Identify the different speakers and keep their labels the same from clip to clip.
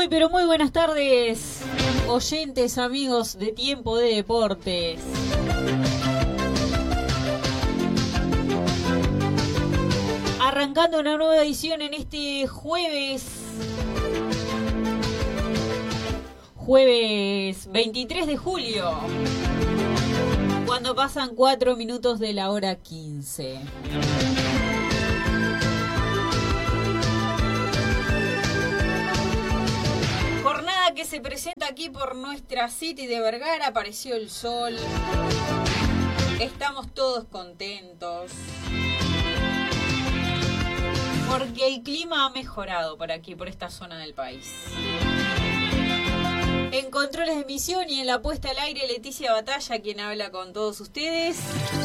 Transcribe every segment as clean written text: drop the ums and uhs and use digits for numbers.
Speaker 1: Muy pero muy buenas tardes, oyentes, amigos de Tiempo de Deportes. Arrancando una nueva edición en este jueves 23 de julio, cuando pasan 4 minutos de la hora 15. Jornada que se presenta aquí por nuestra City de Vergara. Apareció el sol, estamos todos contentos porque el clima ha mejorado por aquí, por esta zona del país. En controles de emisión y en la puesta al aire, Leticia Batalla, quien habla con todos ustedes.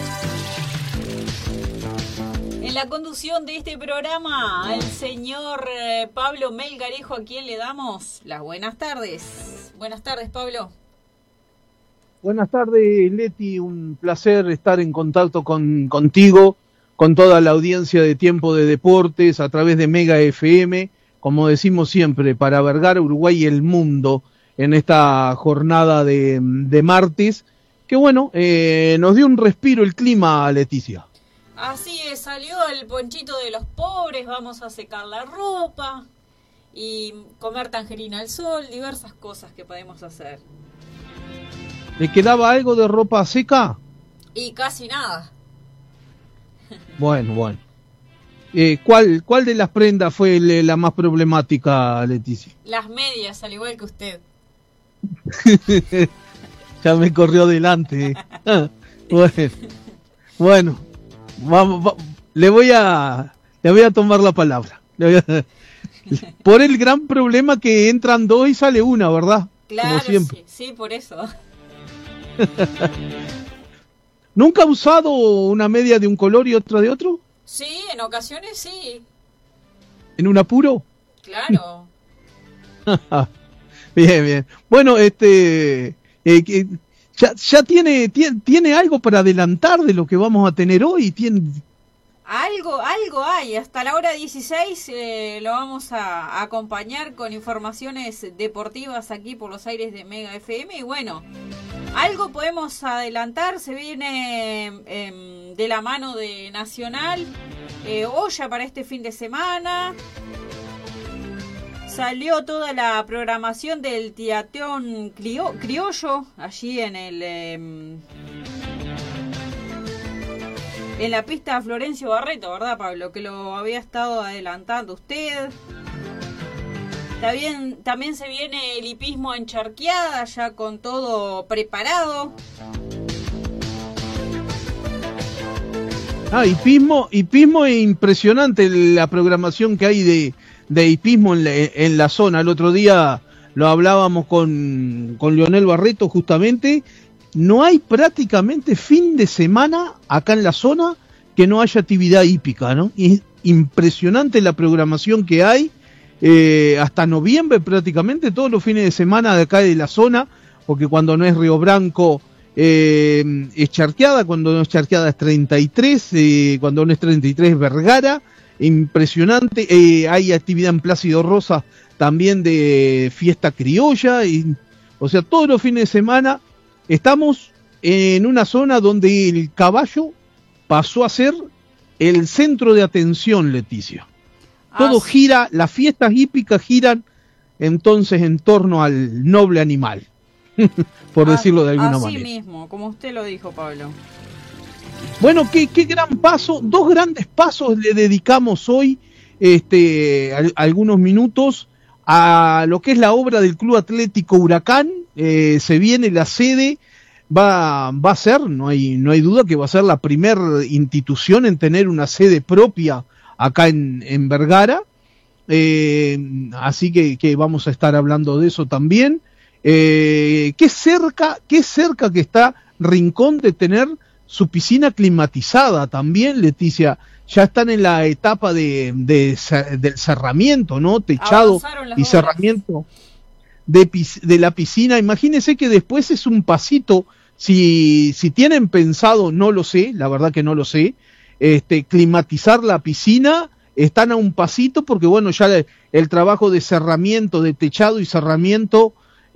Speaker 1: En la conducción de este programa, el señor Pablo Melgarejo, a quien le damos las buenas tardes. Buenas tardes, Pablo.
Speaker 2: Buenas tardes, Leti. Un placer estar en contacto contigo, con toda la audiencia de Tiempo de Deportes a través de Mega FM, como decimos siempre, para Vergara, Uruguay y el mundo en esta jornada de martes, que bueno, nos dio un respiro el clima, Leticia.
Speaker 1: Así es, salió el ponchito de los pobres, vamos a secar la ropa y comer tangerina al sol, diversas cosas que podemos hacer.
Speaker 2: ¿Le quedaba algo de ropa seca?
Speaker 1: Y casi nada.
Speaker 2: Bueno. ¿Cuál de las prendas fue la más problemática, Leticia?
Speaker 1: Las medias, al igual que usted.
Speaker 2: Ya me corrió delante. Bueno, vamos, le voy a tomar la palabra. Por el gran problema que entran dos y sale una, ¿verdad?
Speaker 1: Claro,
Speaker 2: como siempre.
Speaker 1: Sí, por eso.
Speaker 2: ¿Nunca ha usado una media de un color y otra de otro?
Speaker 1: Sí, en ocasiones sí.
Speaker 2: ¿En un apuro?
Speaker 1: Claro.
Speaker 2: Bien. Bueno, ya tiene algo para adelantar de lo que vamos a tener hoy.
Speaker 1: Algo hay. Hasta la hora 16 lo vamos a acompañar con informaciones deportivas aquí por los aires de Mega FM. Y bueno, algo podemos adelantar. Se viene de la mano de Nacional, olla para este fin de semana. Salió toda la programación del Teatrón Criollo allí en la pista Florencio Barreto, ¿verdad, Pablo? Que lo había estado adelantando usted. También se viene el hipismo en Charqueada, ya con todo preparado.
Speaker 2: Hipismo es impresionante la programación que hay de hipismo en la zona. El otro día lo hablábamos con Leonel Barreto justamente. No hay prácticamente fin de semana acá en la zona que no haya actividad hípica, ¿no? Es impresionante la programación que hay, hasta noviembre prácticamente, todos los fines de semana de acá de la zona, porque cuando no es Río Branco es Charqueada, cuando no es Charqueada es 33, cuando no es 33 es Vergara. Impresionante. Hay actividad en Plácido Rosa también de fiesta criolla, o sea, todos los fines de semana estamos en una zona donde el caballo pasó a ser el centro de atención, Leticia. Todo gira, las fiestas hípicas giran entonces en torno al noble animal, por decirlo de alguna manera.
Speaker 1: Así mismo, como usted lo dijo, Pablo.
Speaker 2: Bueno, qué gran paso, dos grandes pasos le dedicamos hoy, algunos minutos a lo que es la obra del Club Atlético Huracán. Se viene la sede, va a ser, no hay duda que va a ser la primera institución en tener una sede propia acá en Vergara, así que vamos a estar hablando de eso también. Qué cerca que está Rincón de tener su piscina climatizada también, Leticia. Ya están en la etapa del cerramiento, ¿no? Techado y cerramiento de la piscina. Imagínense que después es un pasito, si tienen pensado, no lo sé, la verdad que no lo sé, climatizar la piscina, están a un pasito porque bueno, ya el trabajo de cerramiento, de techado y cerramiento,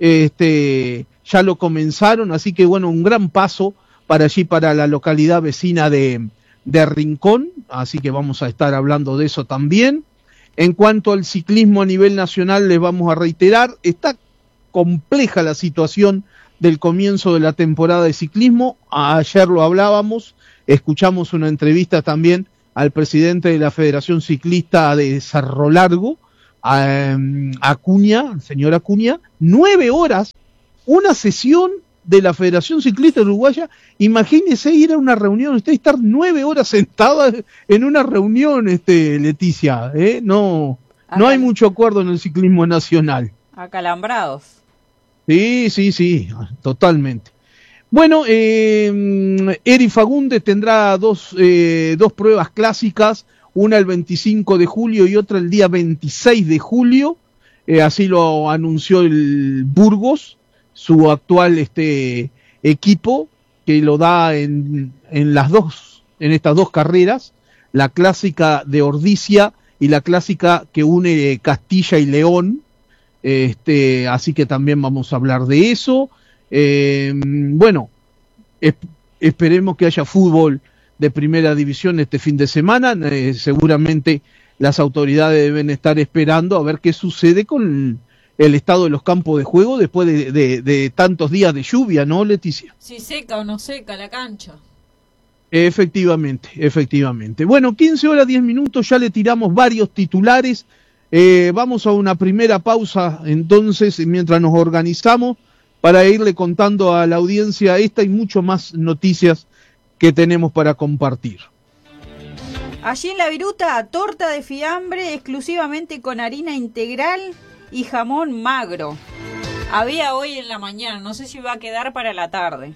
Speaker 2: ya lo comenzaron, así que bueno, un gran paso para allí, para la localidad vecina de Rincón, así que vamos a estar hablando de eso también. En cuanto al ciclismo a nivel nacional, les vamos a reiterar, está compleja la situación del comienzo de la temporada de ciclismo. Ayer lo hablábamos, escuchamos una entrevista también al presidente de la Federación Ciclista de Cerro Largo, Acuña, el señor Acuña, 9 horas, una sesión de la Federación Ciclista Uruguaya. Imagínese ir a una reunión, usted estar 9 horas sentada en una reunión, Leticia, no hay mucho acuerdo en el ciclismo nacional.
Speaker 1: Acalambrados.
Speaker 2: Sí, totalmente. Bueno, Eri Fagundes tendrá dos pruebas clásicas, una el 25 de julio y otra el día 26 de julio, así lo anunció el Burgos, su actual equipo, que lo da en estas dos carreras, la clásica de Ordicia y la clásica que une Castilla y León. Así que también vamos a hablar de eso. Bueno, esperemos que haya fútbol de primera división este fin de semana. Seguramente las autoridades deben estar esperando a ver qué sucede con el estado de los campos de juego después de tantos días de lluvia, ¿no, Leticia?
Speaker 1: Si seca o no seca la cancha.
Speaker 2: Efectivamente. Bueno, 15 horas 10 minutos, ya le tiramos varios titulares. Vamos a una primera pausa entonces, mientras nos organizamos para irle contando a la audiencia esta y mucho más noticias que tenemos para compartir.
Speaker 1: Allí en La Viruta, torta de fiambre exclusivamente con harina integral y jamón magro. Había hoy en la mañana, no sé si va a quedar para la tarde.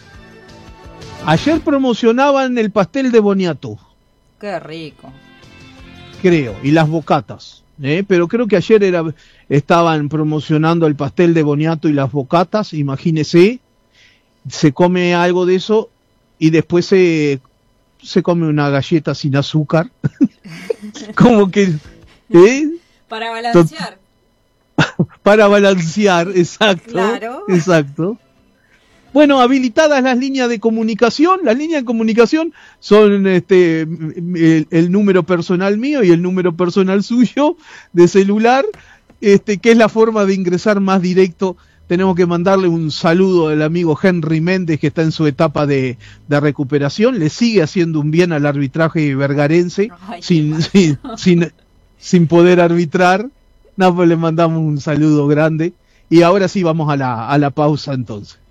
Speaker 2: Ayer promocionaban el pastel de boniato.
Speaker 1: Qué rico.
Speaker 2: Creo, y las bocatas. Pero creo que ayer estaban promocionando el pastel de boniato y las bocatas. Imagínese, se come algo de eso y después se come una galleta sin azúcar. Como que
Speaker 1: para balancear.
Speaker 2: Para balancear, exacto.
Speaker 1: Claro.
Speaker 2: Exacto. Bueno, habilitadas las líneas de comunicación. Las líneas de comunicación son el número personal mío y el número personal suyo de celular, que es la forma de ingresar más directo. Tenemos que mandarle un saludo al amigo Henry Méndez, que está en su etapa de recuperación. Le sigue haciendo un bien al arbitraje vergarense. Ay, sin poder arbitrar. No, pues le mandamos un saludo grande. Y ahora sí vamos a la pausa entonces.